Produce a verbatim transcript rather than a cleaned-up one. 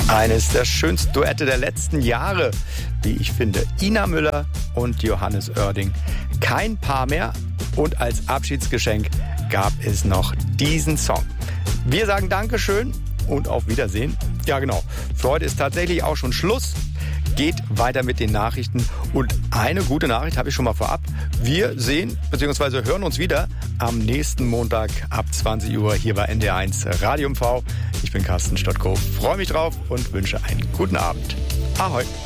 Eines der schönsten Duette der letzten Jahre, wie ich finde. Ina Müller und Johannes Oerding. Kein Paar mehr. Und als Abschiedsgeschenk gab es noch diesen Song. Wir sagen Dankeschön und auf Wiedersehen. Ja genau, für heute ist tatsächlich auch schon Schluss. Geht weiter mit den Nachrichten. Und eine gute Nachricht habe ich schon mal vorab. Wir sehen bzw. hören uns wieder am nächsten Montag ab zwanzig Uhr hier bei N D R eins Radio M V. Ich bin Carsten Stottko, freue mich drauf und wünsche einen guten Abend. Ahoi!